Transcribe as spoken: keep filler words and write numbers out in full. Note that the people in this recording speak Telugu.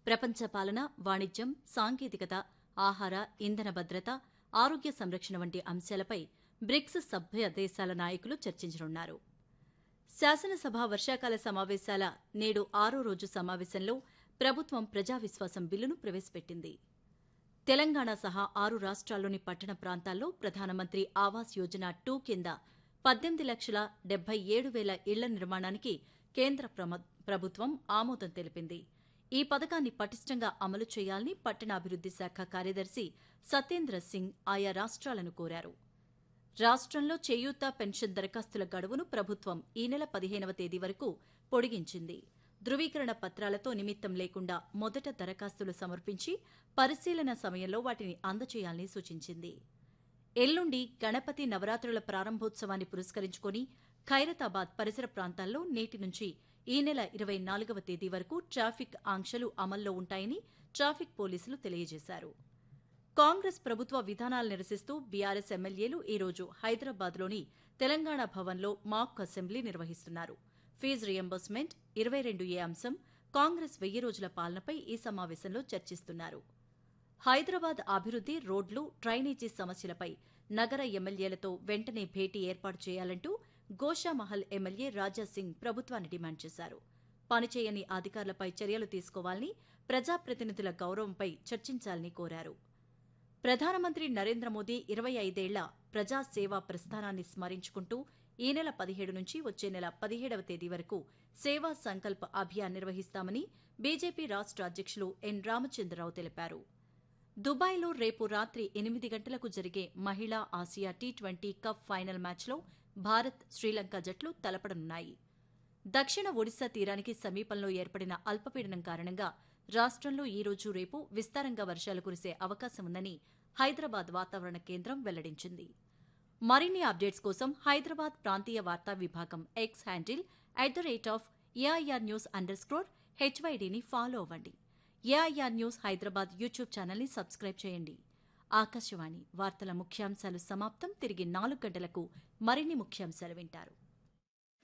ప్రపంచ పాలన, వాణిజ్యం, సాంకేతికత, ఆహార, ఇంధన భద్రత, ఆరోగ్య సంరక్షణ వంటి అంశాలపై బ్రిక్స్ సభ్య దేశాల నాయకులు చర్చించనున్నారు. శాసనసభ వర్షాకాల సమావేశాల నేడు ఆరో రోజు సమావేశంలో ప్రభుత్వం ప్రజా విశ్వాసం బిల్లును ప్రవేశపెట్టింది. తెలంగాణ సహా ఆరు రాష్ట్రాల్లోని పట్టణ ప్రాంతాల్లో ప్రధానమంత్రి ఆవాస్ యోజన టూ కింద పద్దెనిమిది లక్షల డెబ్బై ఏడు వేల ఇళ్ల నిర్మాణానికి కేంద్ర ప్రభుత్వం ఆమోదం తెలిపింది. ఈ పథకాన్ని పటిష్టంగా అమలు చేయాలని పట్టణాభివృద్ది శాఖ కార్యదర్శి సత్యేంద్ర సింగ్ ఆయా రాష్ట్రాలను కోరారు. రాష్ట్రంలో చేయూత పెన్షన్ దరఖాస్తుల గడువును ప్రభుత్వం ఈ నెల పదిహేనవ తేదీ వరకు పొడిగించింది. ధృవీకరణ పత్రాలతో నిమిత్తం లేకుండా మొదట దరఖాస్తులు సమర్పించి పరిశీలన సమయంలో వాటిని అందజేయాలని సూచించింది. ఎల్లుండి గణపతి నవరాత్రుల ప్రారంభోత్సవాన్ని పురస్కరించుకుని ఖైరతాబాద్ పరిసర ప్రాంతాల్లో నేటి నుంచి ఈ నెల ఇరవై నాలుగవ తేదీ వరకు ట్రాఫిక్ ఆంక్షలు అమల్లో ఉంటాయని ట్రాఫిక్ పోలీసులు తెలియజేశారు. కాంగ్రెస్ ప్రభుత్వ విధానాలు నిరసిస్తూ బీఆర్ఎస్ ఎమ్మెల్యేలు ఈ రోజు హైదరాబాద్లోని తెలంగాణ భవన్లో మాక్ అసెంబ్లీ నిర్వహిస్తున్నారు. ఫీజు రియంబర్స్మెంట్, ఇరవై రెండు ఏ అంశం, కాంగ్రెస్ వెయ్యి రోజుల పాలనపై ఈ సమావేశంలో చర్చిస్తున్నారు. హైదరాబాద్ అభివృద్ది, రోడ్లు, డ్రైనేజీ సమస్యలపై నగర ఎమ్మెల్యేలతో వెంటనే భేటీ ఏర్పాటు చేయాలంటూ గోషామహల్ ఎమ్మెల్యే రాజాసింగ్ ప్రభుత్వాన్ని డిమాండ్ చేశారు. పనిచేయని అధికారులపై చర్యలు తీసుకోవాలని, ప్రజాప్రతినిధుల గౌరవంపై చర్చించాలని కోరారు. ప్రధానమంత్రి నరేంద్ర మోదీ ఇరవై ఐదేళ్ల ప్రజాసేవా ప్రస్థానాన్ని స్మరించుకుంటూ ఈ నెల పదిహేడు నుంచి వచ్చే నెల పదిహేడవ తేదీ వరకు సేవా సంకల్ప్ అభియాన్ నిర్వహిస్తామని బీజేపీ రాష్ట్ర అధ్యక్షులు ఎన్ రామచంద్రరావు తెలిపారు. దుబాయ్లో రేపు రాత్రి ఎనిమిది గంటలకు జరిగే మహిళా Asia T twenty cup final మ్యాచ్లో భారత్, శ్రీలంక జట్లు తలపడనున్నాయి. దక్షిణ ఒడిశా తీరానికి సమీపంలో ఏర్పడిన అల్పపీడనం కారణంగా రాష్ట్రంలో ఈ రోజు రేపు విస్తారంగా వర్షాలు కురిసే అవకాశం ఉందని హైదరాబాద్ వాతావరణ కేంద్రం వెల్లడించింది. మరిన్ని అప్డేట్స్ కోసం హైదరాబాద్ ప్రాంతీయ వార్తా విభాగం X handle at the rate of AIR news under score హెచ్వైడీని follow అవ్వండి. ఏఐఆర్ న్యూస్ హైదరాబాద్ యూట్యూబ్ ఛానల్ని సబ్స్క్రైబ్ చేయండి. ఆకాశవాణి వార్తల ముఖ్యాంశాలు సమాప్తం. తిరిగి నాలుగు గంటలకు మరిన్ని ముఖ్యాంశాలు వింటారు.